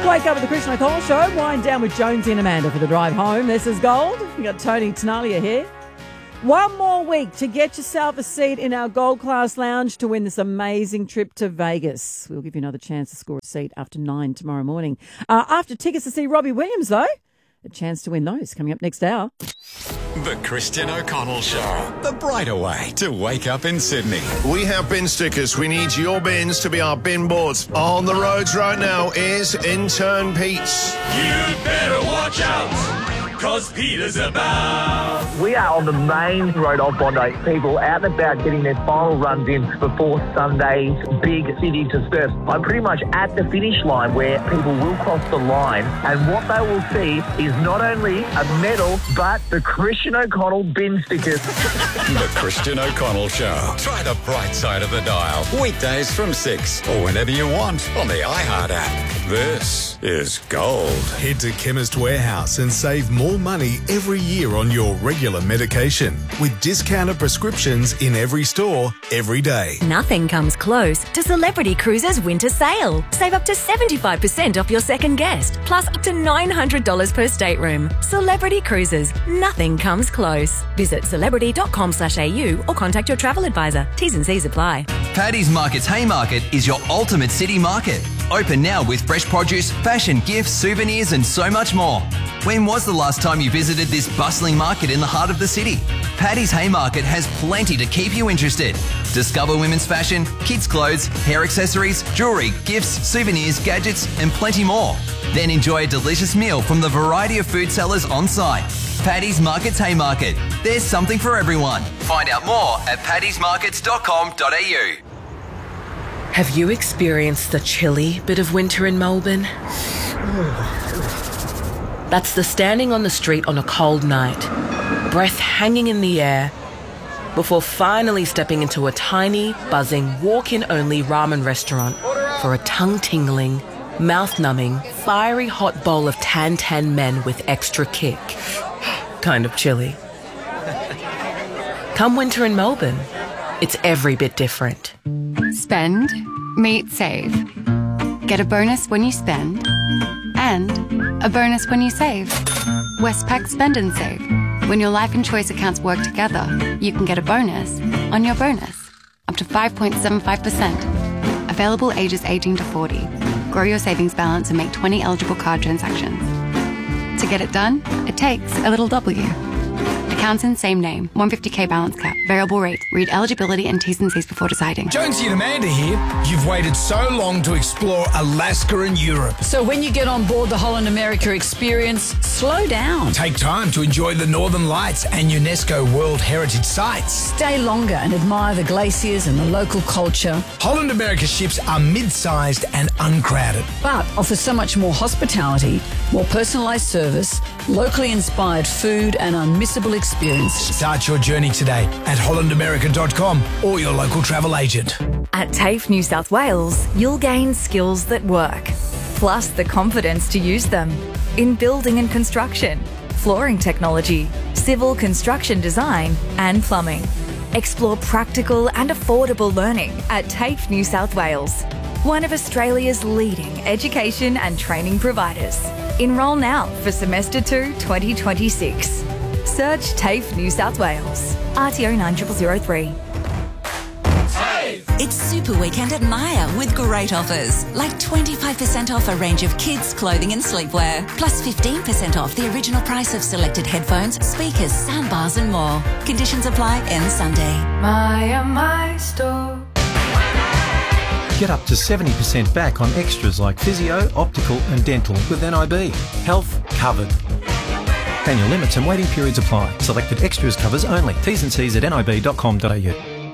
Wake up with the Christian O'Connell Show. Wind down with Jonesy and Amanda for the drive home. This is Gold. We got Tony Tenalia here. One more week to get yourself a seat in our Gold Class Lounge to win this amazing trip to Vegas. We'll give you another chance to score a seat after 9 tomorrow morning. After tickets to see Robbie Williams, though, a chance to win those coming up next hour. The Christian O'Connell Show. The brighter way to wake up in Sydney. We have bin stickers. We need your bins to be our bin boards. On the roads right now is intern Pete. You'd better watch out, 'cause Peter's about. We are on the main road of Bondi. People out and about getting their final runs in before Sunday's big city disperse. I'm pretty much at the finish line where people will cross the line, and what they will see is not only a medal, but the Christian O'Connell bin stickers. The Christian O'Connell Show. Try the bright side of the dial. Weekdays from 6 or whenever you want on the iHeart app. This is Gold. Head to Chemist Warehouse and save more money every year on your regular medication with discounted prescriptions in every store, every day. Nothing comes close to Celebrity Cruises' winter sale. Save up to 75% off your second guest, plus up to $900 per stateroom. Celebrity Cruises, nothing comes close. Visit celebrity.com/au or contact your travel advisor. T's and C's apply. Paddy's Market's Haymarket is your ultimate city market. Open now with fresh produce, fashion, gifts, souvenirs and so much more. When was the last time you visited this bustling market in the heart of the city? Paddy's Haymarket has plenty to keep you interested. Discover women's fashion, kids' clothes, hair accessories, jewellery, gifts, souvenirs, gadgets and plenty more. Then enjoy a delicious meal from the variety of food sellers on site. Paddy's Market's Haymarket. There's something for everyone. Find out more at paddysmarkets.com.au. Have you experienced the chilly bit of winter in Melbourne? That's the standing on the street on a cold night, breath hanging in the air, before finally stepping into a tiny, buzzing, walk-in-only ramen restaurant for a tongue-tingling, mouth-numbing, fiery hot bowl of tan men with extra kick. Kind of chilly. Come winter in Melbourne, it's every bit different. Spend, meet, save. Get a bonus when you spend and a bonus when you save. Westpac Spend and Save. When your life and choice accounts work together, you can get a bonus on your bonus. Up to 5.75%. Available ages 18 to 40. Grow your savings balance and make 20 eligible card transactions. To get it done, it takes a little W. Accounts in same name. 150k balance cap. Variable rate. Read eligibility and T's and C's before deciding. Jonesy and Amanda here. You've waited so long to explore Alaska and Europe. So when you get on board the Holland America experience, slow down. Take time to enjoy the Northern Lights and UNESCO World Heritage Sites. Stay longer and admire the glaciers and the local culture. Holland America ships are mid-sized and uncrowded, but offer so much more hospitality, more personalised service, locally inspired food and unmissable experience. Start your journey today at hollandamerica.com or your local travel agent. At TAFE New South Wales, you'll gain skills that work, plus the confidence to use them in building and construction, flooring technology, civil construction design and plumbing. Explore practical and affordable learning at TAFE New South Wales, one of Australia's leading education and training providers. Enrol now for Semester 2 2026. Search TAFE New South Wales. RTO 9003. It's Super Weekend at Myer with great offers, like 25% off a range of kids' clothing and sleepwear, plus 15% off the original price of selected headphones, speakers, soundbars and more. Conditions apply end Sunday. Myer, my store. Get up to 70% back on extras like physio, optical and dental with NIB. Health covered. Annual limits and waiting periods apply. Selected extras covers only. T's and C's at nib.com.au.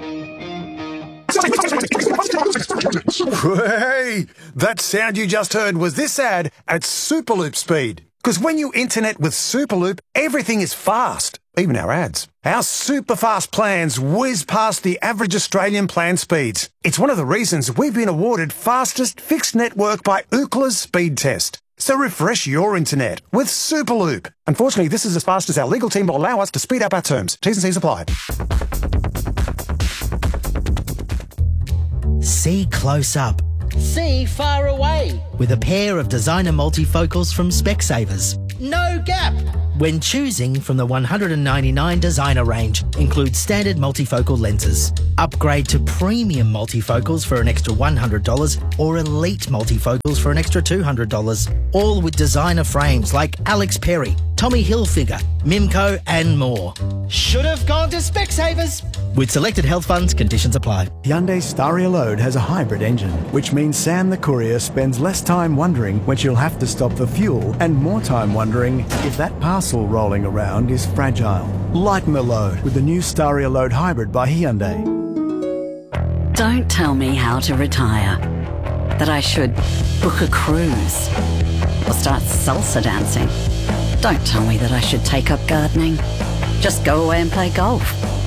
Hey, that sound you just heard was this ad at Superloop speed. Because when you internet with Superloop, everything is fast, even our ads. Our super fast plans whiz past the average Australian plan speeds. It's one of the reasons we've been awarded fastest fixed network by Ookla's speed test. So refresh your internet with Superloop. Unfortunately, this is as fast as our legal team will allow us to speed up our terms. T's and C's apply. See close up. See far away. with a pair of designer multifocals from Specsavers. No gap! When choosing from the 199 designer range, includes standard multifocal lenses. Upgrade to premium multifocals for an extra $100 or elite multifocals for an extra $200. All with designer frames like Alex Perry, Tommy Hilfiger, Mimco and more. Should have gone to Specsavers. With selected health funds, conditions apply. Hyundai Staria Load has a hybrid engine, which means Sam the courier spends less time wondering when she'll have to stop for fuel and more time wondering if that parcel rolling around is fragile. Lighten the load with the new Staria Load Hybrid by Hyundai. Don't tell me how to retire. That I should book a cruise or start salsa dancing. Don't tell me that I should take up gardening. Just go away and play golf.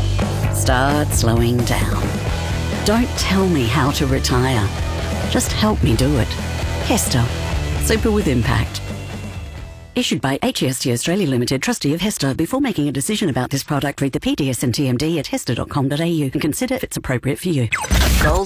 Start slowing down. Don't tell me how to retire. Just help me do it. Hester. Super with impact. Issued by HEST Australia Limited, trustee of Hester. Before making a decision about this product, read the PDS and TMD at hester.com.au and consider if it's appropriate for you. Gold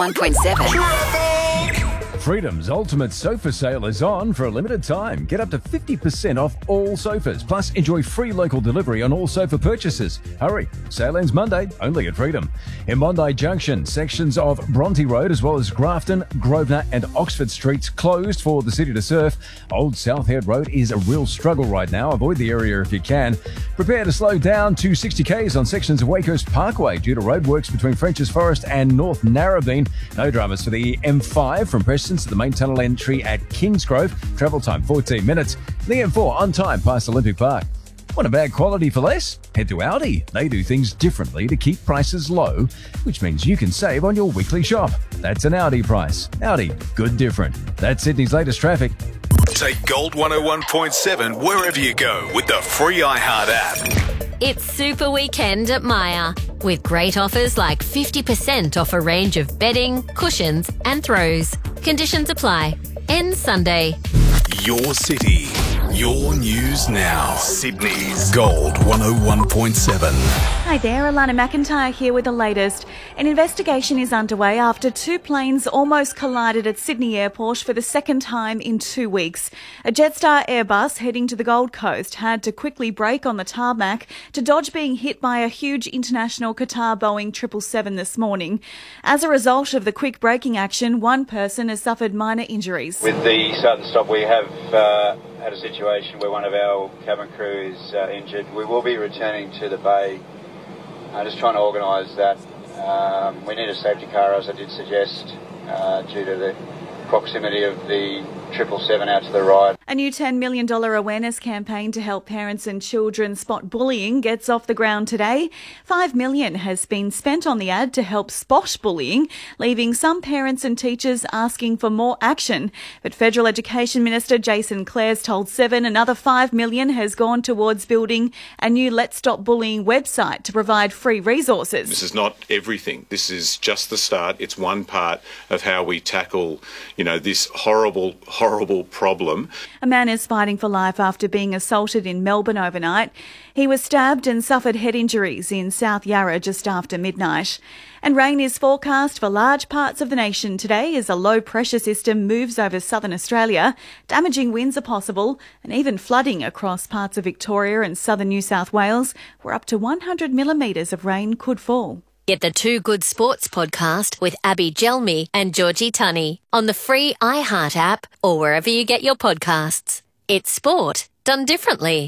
101.7. Freedom's ultimate sofa sale is on for a limited time. Get up to 50% off all sofas. Plus, enjoy free local delivery on all sofa purchases. Hurry, sale ends Monday, only at Freedom. In Bondi Junction, sections of Bronte Road as well as Grafton, Grosvenor and Oxford Streets closed for the city to surf. Old South Head Road is a real struggle right now. Avoid the area if you can. Prepare to slow down to 60 k's on sections of Wakehurst Parkway due to roadworks between French's Forest and North Narrabeen. No dramas for the M5 from Preston to the main tunnel entry at Kingsgrove. Travel time 14 minutes. The M4 on time past Olympic Park. Want a bad quality for less? Head to Audi. They do things differently to keep prices low, which means you can save on your weekly shop. That's an Audi price. Audi, good different. That's Sydney's latest traffic. Take Gold 101.7 wherever you go with the free iHeart app. It's Super Weekend at Myer, with great offers like 50% off a range of bedding, cushions and throws. Conditions apply. Ends Sunday. Your city, your news now. Sydney's Gold 101.7. Hi there, Alana McIntyre here with the latest. An investigation is underway after two planes almost collided at Sydney Airport for the second time in 2 weeks. A Jetstar Airbus heading to the Gold Coast had to quickly brake on the tarmac to dodge being hit by a huge international Qatar Boeing 777 this morning. As a result of the quick braking action, one person has suffered minor injuries. With the start and stop, we have had a situation where one of our cabin crew is injured. We will be returning to the bay. Just trying to organise that. We need a safety car, as I did suggest, due to the proximity of the 777 out to the right. A new $10 million awareness campaign to help parents and children spot bullying gets off the ground today. $5 million has been spent on the ad to help spot bullying, leaving some parents and teachers asking for more action. But Federal Education Minister Jason Clares told Seven another $5 million has gone towards building a new Let's Stop Bullying website to provide free resources. This is not everything. This is just the start. It's one part of how we tackle, this horrible problem. A man is fighting for life after being assaulted in Melbourne overnight. He was stabbed and suffered head injuries in South Yarra just after midnight. And rain is forecast for large parts of the nation today as a low pressure system moves over southern Australia. Damaging winds are possible and even flooding across parts of Victoria and southern New South Wales, where up to 100 millimetres of rain could fall. Get the Two Good Sports podcast with Abby Gelmi and Georgie Tunney on the free iHeart app or wherever you get your podcasts. It's sport done differently.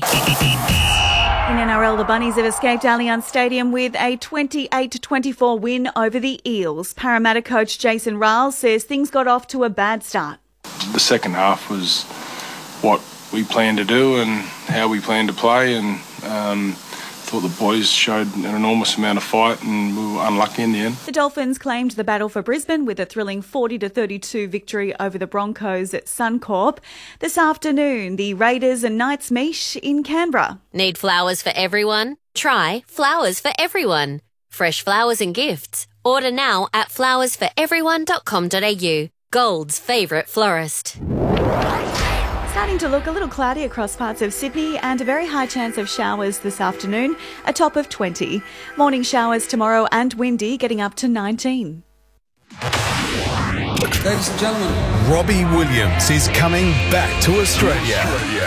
In NRL, the Bunnies have escaped Allianz Stadium with a 28-24 win over the Eels. Parramatta coach Jason Riles says things got off to a bad start. The second half was what we planned to do and how we planned to play, and thought the boys showed an enormous amount of fight and we were unlucky in the end. The Dolphins claimed the battle for Brisbane with a thrilling 40-32 victory over the Broncos at Suncorp. This afternoon, the Raiders and Knights meet in Canberra. Need flowers for everyone? Try Flowers for Everyone. Fresh flowers and gifts. Order now at flowersforeveryone.com.au. Gold's favourite florist. Starting to look a little cloudy across parts of Sydney and a very high chance of showers this afternoon, a top of 20. Morning showers tomorrow and windy, getting up to 19. Ladies and gentlemen, Robbie Williams is coming back to Australia.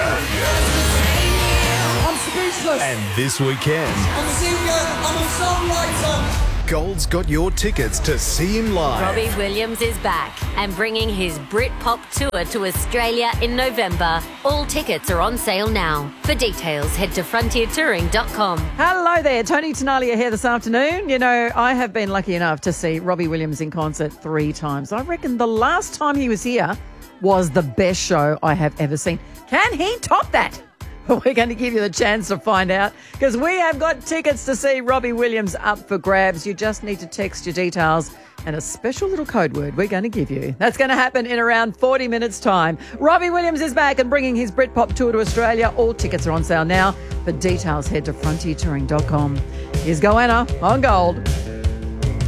I'm speechless. And this weekend, I'm a singer, I'm a songwriter. Gold's got your tickets to see him live. Robbie Williams is back and bringing his Britpop tour to Australia in November. All tickets are on sale now. For details, head to frontiertouring.com. Hello there, Tony Tenalia here this afternoon. You know, I have been lucky enough to see Robbie Williams in concert 3 times. I reckon the last time he was here was the best show I have ever seen. Can he top that? We're going to give you the chance to find out because we have got tickets to see Robbie Williams up for grabs. You just need to text your details and a special little code word we're going to give you. That's going to happen in around 40 minutes' time. Robbie Williams is back and bringing his Britpop tour to Australia. All tickets are on sale now. For details, head to frontiertouring.com. Here's Goanna on Gold.